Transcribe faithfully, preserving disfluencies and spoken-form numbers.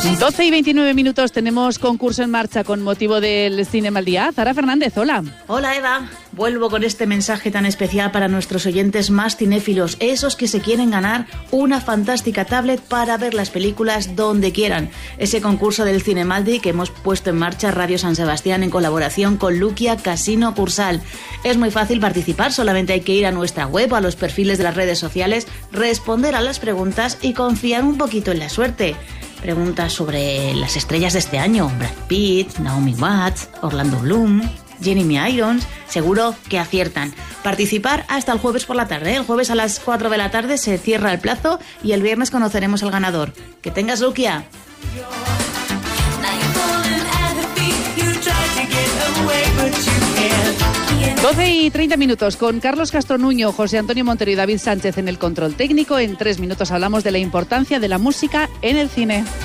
doce y veintinueve minutos, tenemos concurso en marcha con motivo del Cinema al Día. Zara Fernández, hola. Hola Eva, vuelvo con este mensaje tan especial para nuestros oyentes más cinéfilos, esos que se quieren ganar una fantástica tablet para ver las películas donde quieran. Ese concurso del Cinemaldi que hemos puesto en marcha Radio San Sebastián en colaboración con Luquia Casino Cursal. Es muy fácil participar, solamente hay que ir a nuestra web o a los perfiles de las redes sociales, responder a las preguntas y confiar un poquito en la suerte. Preguntas sobre las estrellas de este año: Brad Pitt, Naomi Watts, Orlando Bloom, Jeremy Irons. Seguro que aciertan. Participar hasta el jueves por la tarde. El jueves a las cuatro de la tarde se cierra el plazo y el viernes conoceremos al ganador. ¡Que tengas, Luquia! doce y treinta minutos con Carlos Castronuño, José Antonio Montero y David Sánchez en el control técnico. En tres minutos hablamos de la importancia de la música en el cine.